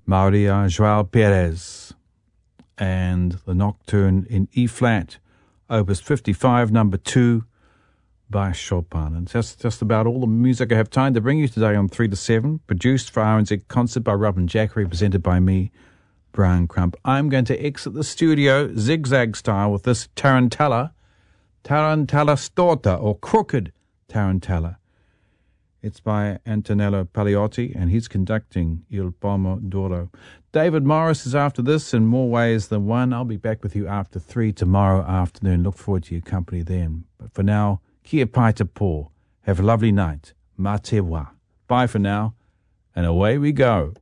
Maria João Perez, and the Nocturne in E-flat, Opus 55, number 2, by Chopin. And that's just about all the music I have time to bring you today on 3 to 7, produced for RNZ Concert by Robin Jackery, presented by me, Brian Crump. I'm going to exit the studio zigzag style with this Tarantella Storta, or Crooked Tarantella. It's by Antonello Pagliotti, and he's conducting Il Pomo d'Oro. David Morris is after this in more ways than one. I'll be back with you after 3 tomorrow afternoon. Look forward to your company then. But for now, kia pai te pō. Have a lovely night. Mā te wā. Bye for now, and away we go.